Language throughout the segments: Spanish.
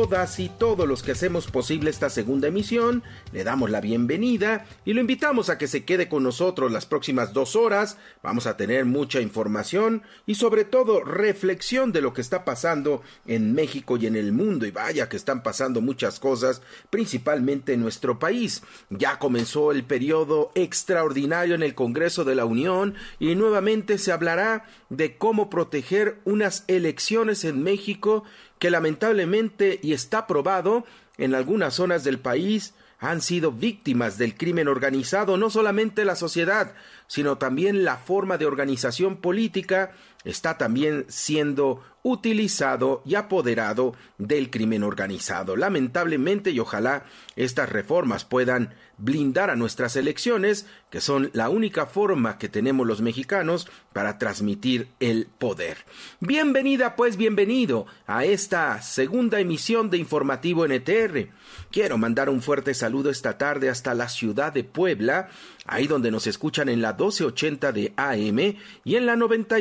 todas y todos los que hacemos posible esta segunda emisión. Le damos la bienvenida y lo invitamos a que se quede con nosotros las próximas 2 horas. Vamos a tener mucha información y sobre todo reflexión de lo que está pasando en México y en el mundo. Y vaya que están pasando muchas cosas, principalmente en nuestro país. Ya comenzó el periodo extraordinario en el Congreso de la Unión y nuevamente se hablará de cómo proteger unas elecciones en México que lamentablemente, y está probado, en algunas zonas del país han sido víctimas del crimen organizado. No solamente la sociedad, sino también la forma de organización política está también siendo utilizado y apoderado del crimen organizado. Lamentablemente, y ojalá estas reformas puedan blindar a nuestras elecciones, que son la única forma que tenemos los mexicanos para transmitir el poder. Bienvenida, pues bienvenido a esta segunda emisión de Informativo NTR. Quiero mandar un fuerte saludo esta tarde hasta la ciudad de Puebla, ahí donde nos escuchan en la 1280 de AM y en la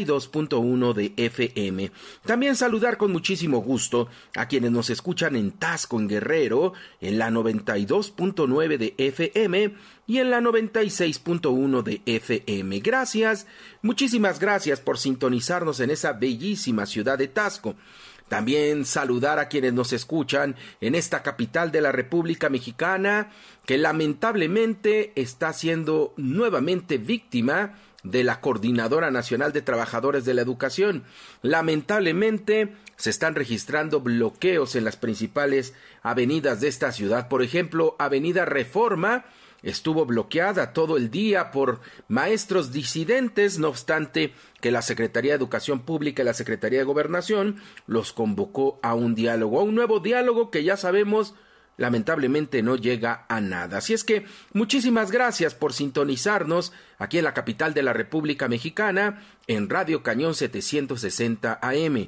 92.1 de FM. También saludar con muchísimo gusto a quienes nos escuchan en Tasco, en Guerrero, en la 92.9 de FM y en la 96.1 de FM. Gracias, muchísimas gracias por sintonizarnos en esa bellísima ciudad de Tasco. También saludar a quienes nos escuchan en esta capital de la República Mexicana, que lamentablemente está siendo nuevamente víctima de la Coordinadora Nacional de Trabajadores de la Educación. Lamentablemente se están registrando bloqueos en las principales avenidas de esta ciudad. Por ejemplo, Avenida Reforma estuvo bloqueada todo el día por maestros disidentes, no obstante que la Secretaría de Educación Pública y la Secretaría de Gobernación los convocó a un diálogo, a un nuevo diálogo que ya sabemos lamentablemente no llega a nada. Así es que muchísimas gracias por sintonizarnos aquí en la capital de la República Mexicana en Radio Cañón 760 AM.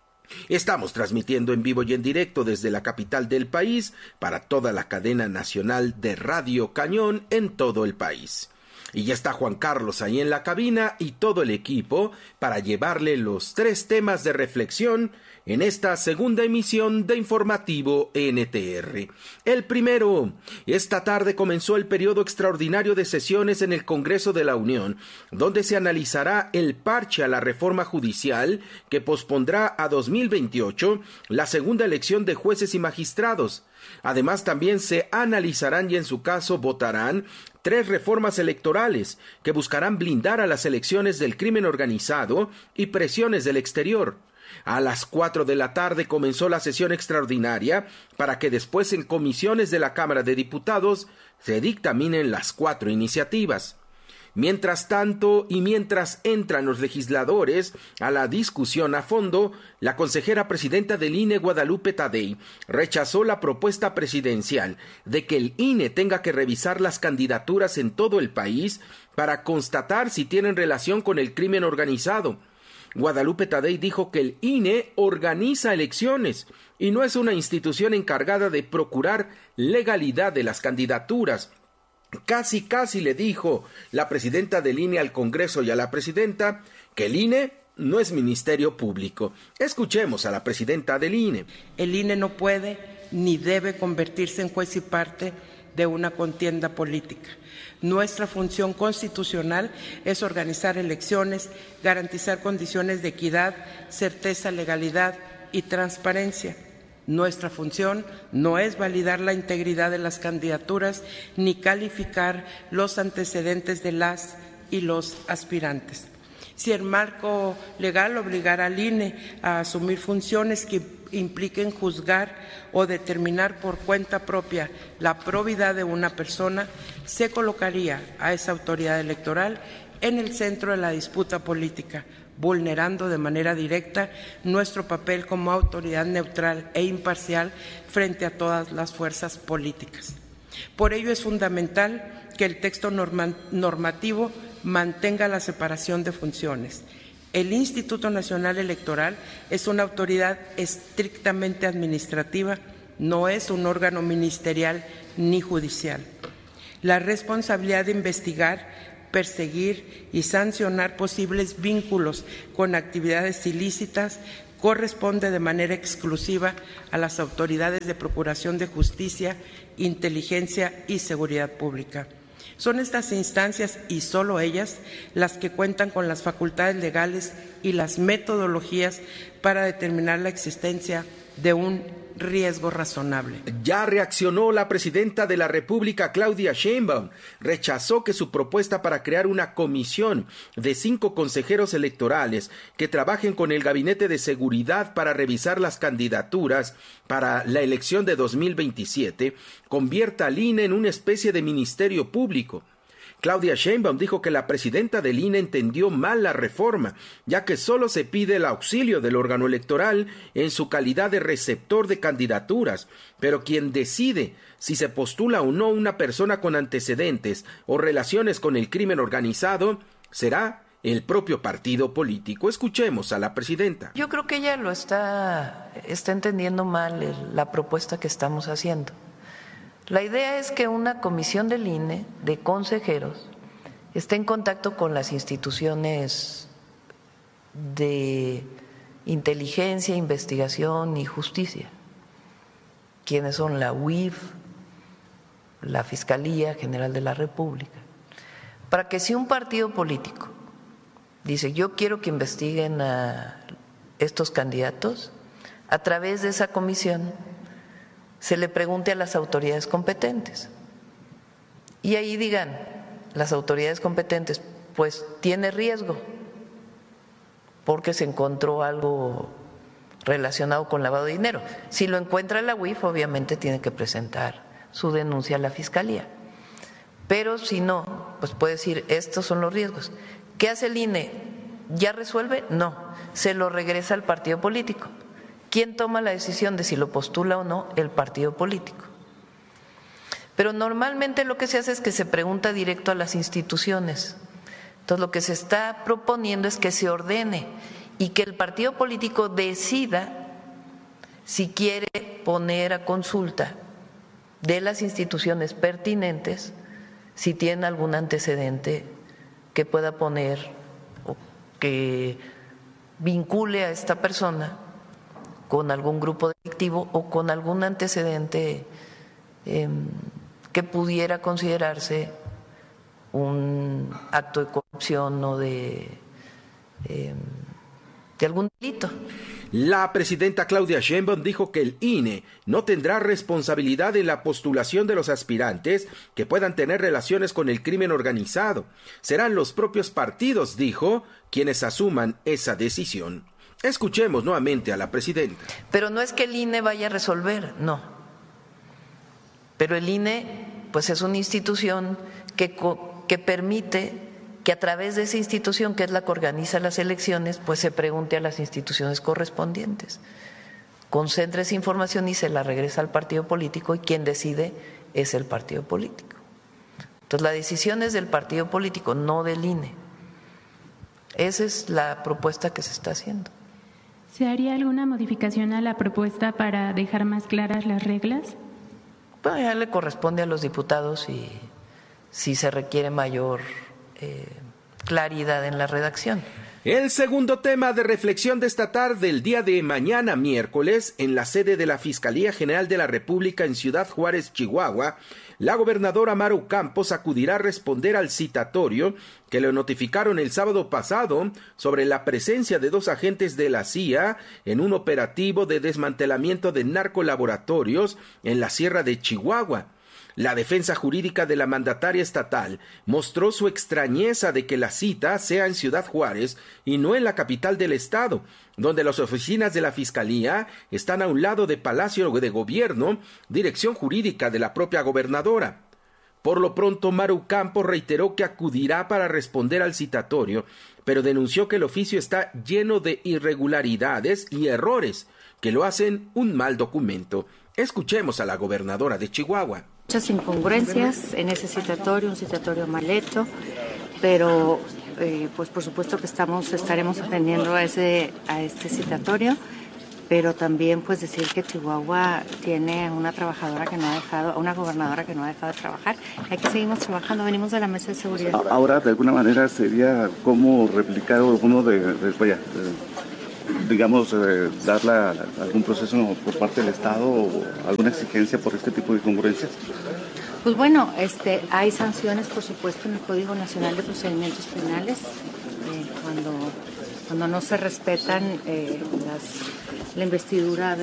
Estamos transmitiendo en vivo y en directo desde la capital del país para toda la cadena nacional de Radio Cañón en todo el país. Y ya está Juan Carlos ahí en la cabina y todo el equipo para llevarle los 3 temas de reflexión en esta segunda emisión de Informativo NTR. El primero, esta tarde comenzó el periodo extraordinario de sesiones en el Congreso de la Unión, donde se analizará el parche a la reforma judicial que pospondrá a 2028 la segunda elección de jueces y magistrados. Además, también se analizarán y en su caso votarán 3 reformas electorales que buscarán blindar a las elecciones del crimen organizado y presiones del exterior. A las 4 de la tarde comenzó la sesión extraordinaria para que después en comisiones de la Cámara de Diputados se dictaminen las 4 iniciativas. Mientras tanto, y mientras entran los legisladores a la discusión a fondo, la consejera presidenta del INE, Guadalupe Tadei, rechazó la propuesta presidencial de que el INE tenga que revisar las candidaturas en todo el país para constatar si tienen relación con el crimen organizado. Guadalupe Tadei dijo que el INE organiza elecciones y no es una institución encargada de procurar legalidad de las candidaturas. Casi le dijo la presidenta del INE al Congreso y a la presidenta que el INE no es ministerio público. Escuchemos a la presidenta del INE. El INE no puede ni debe convertirse en juez y parte de una contienda política. Nuestra función constitucional es organizar elecciones, garantizar condiciones de equidad, certeza, legalidad y transparencia. Nuestra función no es validar la integridad de las candidaturas ni calificar los antecedentes de las y los aspirantes. Si el marco legal obligara al INE a asumir funciones que impliquen juzgar o determinar por cuenta propia la probidad de una persona, se colocaría a esa autoridad electoral en el centro de la disputa política, vulnerando de manera directa nuestro papel como autoridad neutral e imparcial frente a todas las fuerzas políticas. Por ello es fundamental que el texto normativo mantenga la separación de funciones. El Instituto Nacional Electoral es una autoridad estrictamente administrativa, no es un ministerial ni judicial. La responsabilidad de investigar, perseguir y sancionar posibles vínculos con actividades ilícitas corresponde de manera exclusiva a las autoridades de Procuración de Justicia, Inteligencia y Seguridad Pública. Son estas instancias y solo ellas las que cuentan con las facultades legales y las metodologías para determinar la existencia de un riesgo razonable. Ya reaccionó la presidenta de la República, Claudia Sheinbaum. Rechazó que su propuesta para crear una comisión de 5 consejeros electorales que trabajen con el Gabinete de Seguridad para revisar las candidaturas para la elección de 2027 convierta al INE en una especie de ministerio público. Claudia Sheinbaum dijo que la presidenta del INE entendió mal la reforma, ya que solo se pide el auxilio del órgano electoral en su calidad de receptor de candidaturas, pero quien decide si se postula o no una persona con antecedentes o relaciones con el crimen organizado será el propio partido político. Escuchemos a la presidenta. Yo creo que ella lo está entendiendo mal la propuesta que estamos haciendo. La idea es que una comisión del INE de consejeros esté en contacto con las instituciones de inteligencia, investigación y justicia, quienes son la UIF, la Fiscalía General de la República, para que si un partido político dice yo quiero que investiguen a estos candidatos, a través de esa comisión se le pregunte a las autoridades competentes y ahí digan las autoridades competentes, pues tiene riesgo porque se encontró algo relacionado con lavado de dinero. Si lo encuentra la UIF, obviamente tiene que presentar su denuncia a la Fiscalía, pero si no, pues puede decir estos son los riesgos. ¿Qué hace el INE? ¿Ya resuelve? No, se lo regresa al partido político. ¿Quién toma la decisión de si lo postula o no? El partido político. Pero normalmente lo que se hace es que se pregunta directo a las instituciones. Entonces lo que se está proponiendo es que se ordene y que el partido político decida si quiere poner a consulta de las instituciones pertinentes si tienen algún antecedente que pueda poner o que vincule a esta persona con algún grupo delictivo o con algún antecedente que pudiera considerarse un acto de corrupción o de algún delito. La presidenta Claudia Sheinbaum dijo que el INE no tendrá responsabilidad en la postulación de los aspirantes que puedan tener relaciones con el crimen organizado. Serán los propios partidos, dijo, quienes asuman esa decisión. Escuchemos nuevamente a la presidenta. Pero no es que el INE vaya a resolver, no. Pero el INE, pues es una institución que permite que a través de esa institución, que es la que organiza las elecciones, pues se pregunte a las instituciones correspondientes. Concentra esa información y se la regresa al partido político y quien decide es el partido político. Entonces la decisión es del partido político, no del INE. Esa es la propuesta que se está haciendo. ¿Se haría alguna modificación a la propuesta para dejar más claras las reglas? Bueno, ya le corresponde a los diputados y si se requiere mayor claridad en la redacción. El segundo tema de reflexión de esta tarde, el día de mañana miércoles, en la sede de la Fiscalía General de la República en Ciudad Juárez, Chihuahua, la gobernadora Maru Campos acudirá a responder al citatorio que le notificaron el sábado pasado sobre la presencia de 2 agentes de la CIA en un operativo de desmantelamiento de narcolaboratorios en la Sierra de Chihuahua. La defensa jurídica de la mandataria estatal mostró su extrañeza de que la cita sea en Ciudad Juárez y no en la capital del estado, donde las oficinas de la Fiscalía están a un lado de Palacio de Gobierno, dirección jurídica de la propia gobernadora. Por lo pronto, Maru Campos reiteró que acudirá para responder al citatorio, pero denunció que el oficio está lleno de irregularidades y errores que lo hacen un mal documento. Escuchemos a la gobernadora de Chihuahua. Muchas incongruencias en ese citatorio, un citatorio mal hecho, pero pues por supuesto que estaremos atendiendo a este citatorio, pero también pues decir que Chihuahua tiene una gobernadora que no ha dejado de trabajar. Aquí seguimos trabajando, venimos de la mesa de seguridad. Ahora de alguna manera sería como replicar uno digamos, algún proceso por parte del Estado o alguna exigencia por este tipo de incongruencias? Pues bueno, hay sanciones, por supuesto, en el Código Nacional de Procedimientos Penales cuando no se respetan la investidura